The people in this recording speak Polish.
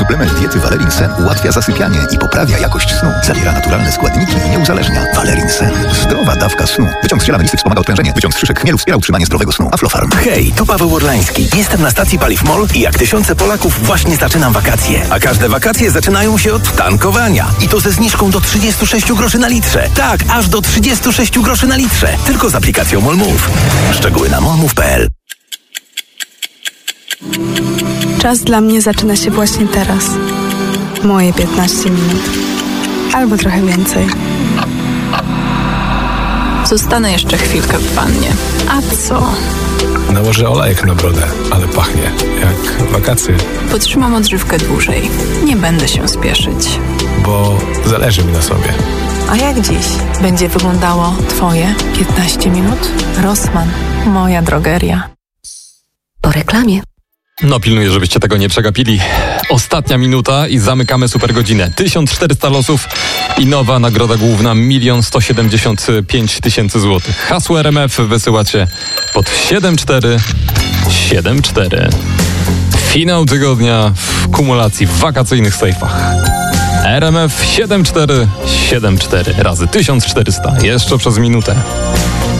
Suplement diety Valerin Sen ułatwia zasypianie i poprawia jakość snu. Zawiera naturalne składniki i nie uzależnia. Valerin Sen. Zdrowa dawka snu. Wyciąg z ziela melisy wspomaga odprężenie. Wyciąg z szyszek chmielu wspiera utrzymanie zdrowego snu. Aflofarm. Hej, tu Paweł Orlański. Jestem na stacji Paliw MOL i jak tysiące Polaków właśnie zaczynam wakacje. A każde wakacje zaczynają się od tankowania. I to ze zniżką do 36 groszy na litrze. Tak, aż do 36 groszy na litrze. Tylko z aplikacją MOL Move. Szczegóły na molmove.pl. Czas dla mnie zaczyna się właśnie teraz. Moje 15 minut. Albo trochę więcej. Zostanę jeszcze chwilkę w wannie. A co? Nałożę olejek na brodę, ale pachnie jak wakacje. Potrzymam odżywkę dłużej. Nie będę się spieszyć. Bo zależy mi na sobie. A jak dziś będzie wyglądało Twoje 15 minut? Rossmann, moja drogeria. Po reklamie. No pilnuję, żebyście tego nie przegapili. Ostatnia minuta i zamykamy super godzinę. 1400 losów i nowa nagroda główna 1 175 000 złotych. Hasło RMF wysyłacie pod 7474. Finał tygodnia w kumulacji w wakacyjnych sejfach. RMF 7474 razy 1400. Jeszcze przez minutę.